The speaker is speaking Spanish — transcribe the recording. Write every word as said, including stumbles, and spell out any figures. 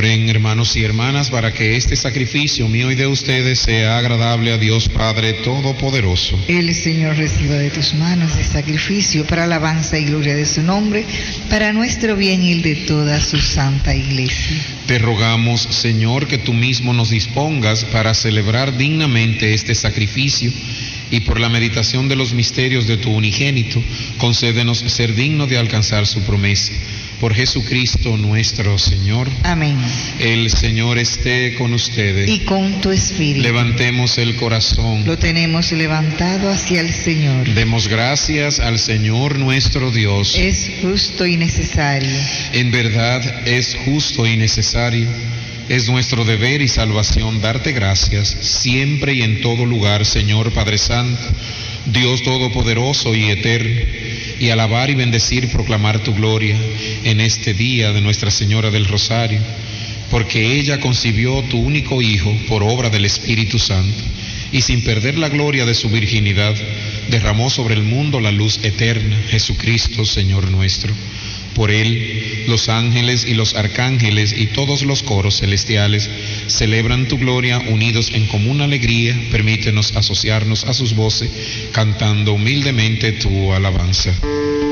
Oren, hermanos y hermanas, para que este sacrificio mío y de ustedes sea agradable a Dios Padre Todopoderoso. El Señor reciba de tus manos el sacrificio para alabanza y gloria de su nombre, para nuestro bien y el de toda su santa Iglesia. Te rogamos, Señor, que tú mismo nos dispongas para celebrar dignamente este sacrificio, y por la meditación de los misterios de tu unigénito, concédenos ser dignos de alcanzar su promesa. Por Jesucristo nuestro Señor. Amén. El Señor esté con ustedes. Y con tu espíritu. Levantemos el corazón. Lo tenemos levantado hacia el Señor. Demos gracias al Señor nuestro Dios. Es justo y necesario. En verdad es justo y necesario. Es nuestro deber y salvación darte gracias siempre y en todo lugar, Señor Padre Santo, Dios Todopoderoso y Eterno, y alabar y bendecir y proclamar tu gloria en este día de Nuestra Señora del Rosario, porque ella concibió tu único Hijo por obra del Espíritu Santo, y sin perder la gloria de su virginidad, derramó sobre el mundo la luz eterna, Jesucristo, Señor nuestro. Por él, los ángeles y los arcángeles y todos los coros celestiales celebran tu gloria unidos en común alegría. Permítenos asociarnos a sus voces, cantando humildemente tu alabanza.